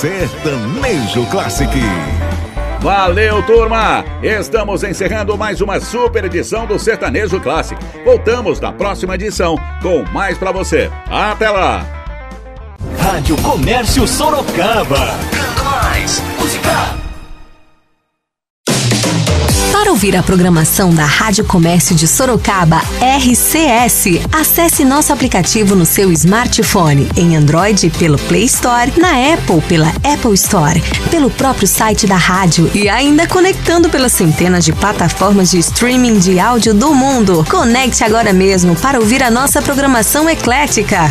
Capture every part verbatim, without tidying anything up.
Sertanejo Classic. Valeu, turma! Estamos encerrando mais uma super edição do Sertanejo Classic. Voltamos na próxima edição com mais pra você. Até lá! Rádio Comércio Sorocaba. Mais música. Para ouvir a programação da Rádio Comércio de Sorocaba R C S, acesse nosso aplicativo no seu smartphone, em Android pelo Play Store, na Apple pela Apple Store, pelo próprio site da rádio e ainda conectando pelas centenas de plataformas de streaming de áudio do mundo. Conecte agora mesmo para ouvir a nossa programação eclética.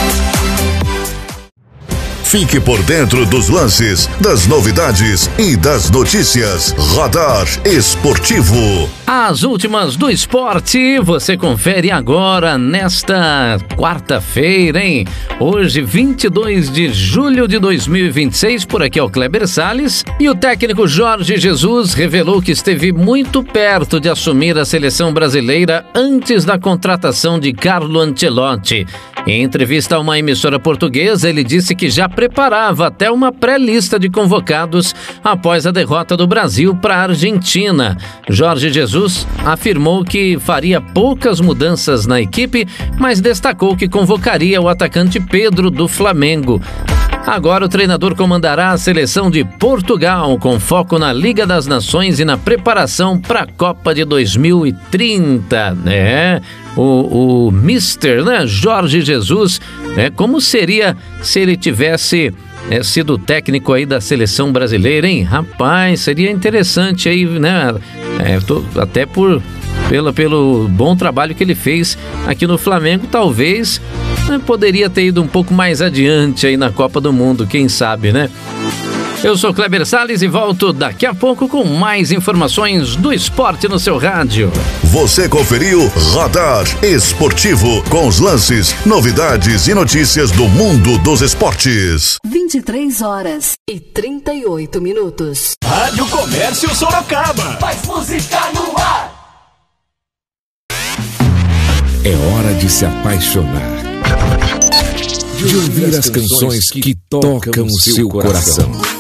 Fique por dentro dos lances, das novidades e das notícias. Radar Esportivo. As últimas do esporte você confere agora nesta quarta-feira, hein? Hoje, vinte e dois de julho de dois mil e vinte e seis, por aqui é o Kleber Salles. E o técnico Jorge Jesus revelou que esteve muito perto de assumir a seleção brasileira antes da contratação de Carlo Ancelotti. Em entrevista a uma emissora portuguesa, ele disse que já preparava até uma pré-lista de convocados após a derrota do Brasil para a Argentina. Jorge Jesus afirmou que faria poucas mudanças na equipe, mas destacou que convocaria o atacante Pedro do Flamengo. Agora o treinador comandará a seleção de Portugal, com foco na Liga das Nações e na preparação para a Copa de dois mil e trinta. É, o, o mister, né, Jorge Jesus, é, como seria se ele tivesse é, sido técnico aí da seleção brasileira, hein? Rapaz, seria interessante aí, né? É, tô, até por... Pelo, pelo bom trabalho que ele fez aqui no Flamengo, talvez né, poderia ter ido um pouco mais adiante aí na Copa do Mundo, quem sabe, né? Eu sou Kleber Salles e volto daqui a pouco com mais informações do esporte no seu rádio. Você conferiu Radar Esportivo, com os lances, novidades e notícias do mundo dos esportes. vinte e três horas e trinta e oito minutos. Rádio Comércio Sorocaba. Mais música no ar. É hora de se apaixonar, de ouvir as canções que tocam o seu coração.